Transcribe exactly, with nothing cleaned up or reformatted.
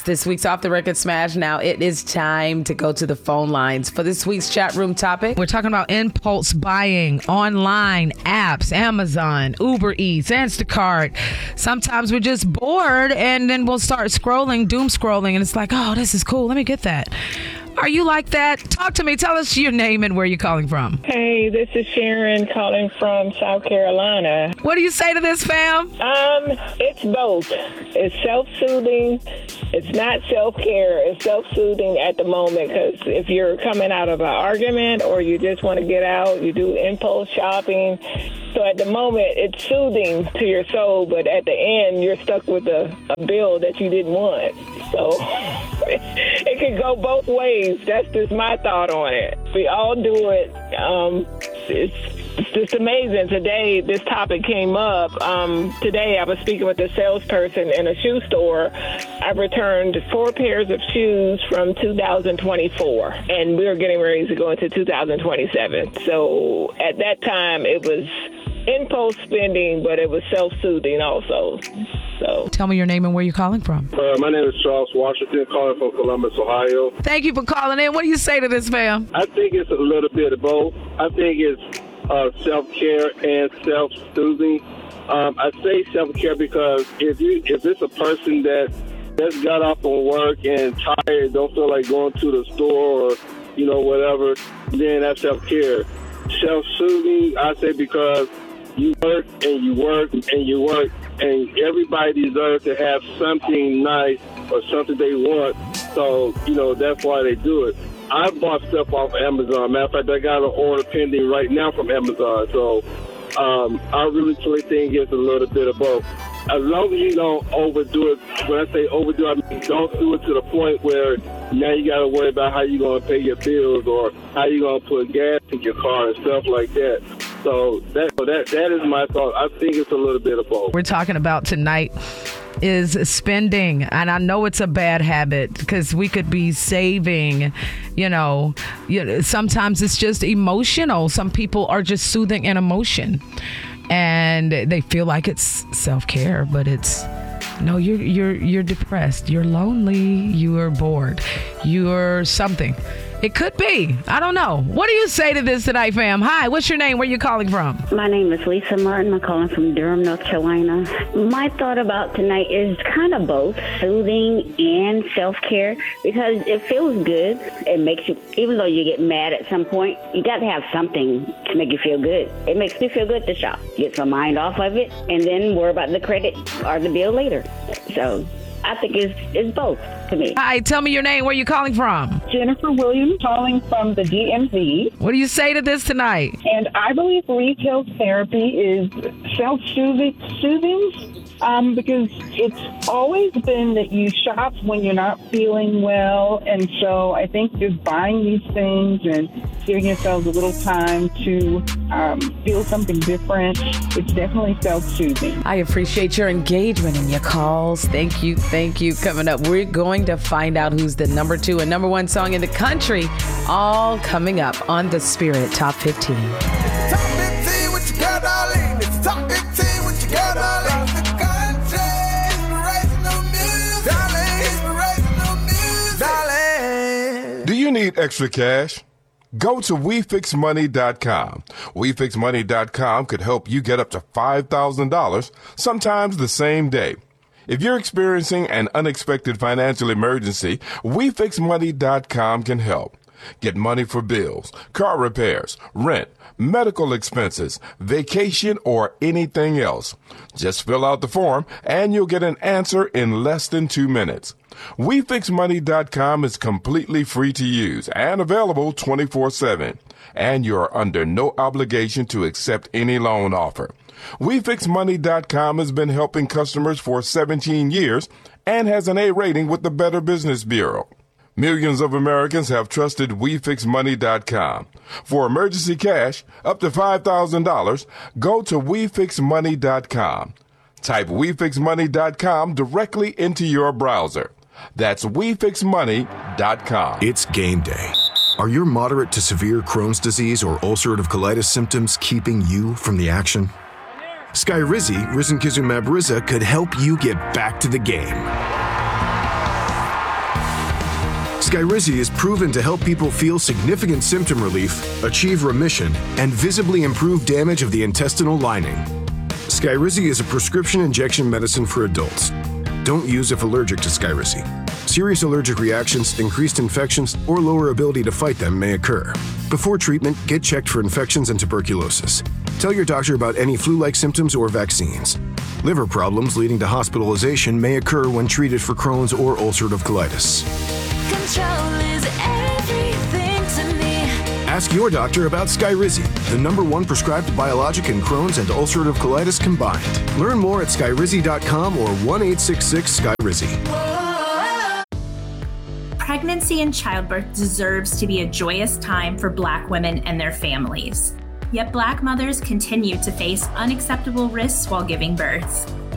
this week's Off the Record Smash. Now it is time to go to the phone lines for this week's chat room topic. We're talking about impulse buying, online apps, Amazon, Uber Eats, Instacart. Sometimes we're just bored and then we'll start scrolling, doom scrolling, and it's like, oh, this is cool. Let me get that. Are you like that? Talk to me. Tell us your name and where you're calling from. Hey, this is Sharon calling from South Carolina. What do you say to this, fam? Um, it's both. It's self-soothing. It's not self-care. It's self-soothing at the moment because if you're coming out of an argument or you just want to get out, you do impulse shopping. So at the moment, it's soothing to your soul, but at the end, you're stuck with a, a bill that you didn't want. So it can go both ways. That's just my thought on it. We all do it. Um, it's, it's just amazing. Today, this topic came up. Um, today, I was speaking with a salesperson in a shoe store. I returned four pairs of shoes from two thousand twenty-four, and we were getting ready to go into two thousand twenty-seven. So at that time, it was impulse spending, but it was self-soothing also. So, tell me your name and where you're calling from. Uh, my name is Charles Washington, calling from Columbus, Ohio. Thank you for calling in. What do you say to this, fam? I think it's a little bit of both. I think it's uh, self-care and self-soothing. Um, I say self-care because if you if it's a person that just got off from work and tired, don't feel like going to the store or, you know, whatever, then that's self-care. Self-soothing, I say, because you work and you work and you work, and everybody deserves to have something nice or something they want. So, you know, that's why they do it. I bought stuff off Amazon. Matter of fact, I got an order pending right now from Amazon. So um, I really truly think it's a little bit of both. As long as you don't overdo it, when I say overdo it, I mean don't do it to the point where now you got to worry about how you're going to pay your bills or how you're going to put gas in your car and stuff like that. So that that that is my thought. I think it's a little bit of both. We're talking about tonight is spending, and I know it's a bad habit because we could be saving, you know, you know, sometimes it's just emotional. Some people are just soothing an emotion and they feel like it's self-care, but it's no, you're you're you're depressed, you're lonely, you are bored, you're something. It could be. I don't know. What do you say to this tonight, fam? Hi, what's your name? Where you calling from? My name is Lisa Martin. I'm calling from Durham, North Carolina. My thought about tonight is kind of both soothing and self-care because it feels good. It makes you, even though you get mad at some point, you got to have something to make you feel good. It makes me feel good to shop. Get my mind off of it and then worry about the credit or the bill later. So I think it's, it's both to me. Hi, tell me your name. Where you calling from? Jennifer Williams, calling from the D M V. What do you say to this tonight? And I believe retail therapy is self-soothing soothing, um, because it's always been that you shop when you're not feeling well. And so I think just buying these things and giving yourselves a little time to um, feel something different, it's definitely self-soothing. I appreciate your engagement and your calls. Thank you. Thank you. Coming up, we're going to find out who's the number two and number one song in the country, all coming up on the Spirit Top fifteen. Top fifteen, what you got, darling? It's Top fifteen, what you got, darling? The country, inspirational music, darling. Inspirational music, darling. Do you need extra cash? Go to we fix money dot com. we fix money dot com could help you get up to five thousand dollars, sometimes the same day. If you're experiencing an unexpected financial emergency, we fix money dot com can help. Get money for bills, car repairs, rent, medical expenses, vacation, or anything else. Just fill out the form and you'll get an answer in less than two minutes. we fix money dot com is completely free to use and available twenty-four seven. And you're under no obligation to accept any loan offer. we fix money dot com has been helping customers for seventeen years and has an A rating with the Better Business Bureau. Millions of Americans have trusted we fix money dot com. For emergency cash, up to five thousand dollars, go to we fix money dot com. Type we fix money dot com directly into your browser. That's we fix money dot com. It's game day. Are your moderate to severe Crohn's disease or ulcerative colitis symptoms keeping you from the action? Skyrizi, risankizumab Riza, could help you get back to the game. Skyrizi is proven to help people feel significant symptom relief, achieve remission, and visibly improve damage of the intestinal lining. Skyrizi is a prescription injection medicine for adults. Don't use if allergic to Skyrizi. Serious allergic reactions, increased infections, or lower ability to fight them may occur. Before treatment, get checked for infections and tuberculosis. Tell your doctor about any flu-like symptoms or vaccines. Liver problems leading to hospitalization may occur when treated for Crohn's or ulcerative colitis. Control is everything to me. Ask your doctor about Skyrizi, the number one prescribed biologic in Crohn's and ulcerative colitis combined. Learn more at skyrizi dot com or one eight six six Skyrizi. Pregnancy and childbirth deserves to be a joyous time for Black women and their families. Yet Black mothers continue to face unacceptable risks while giving birth.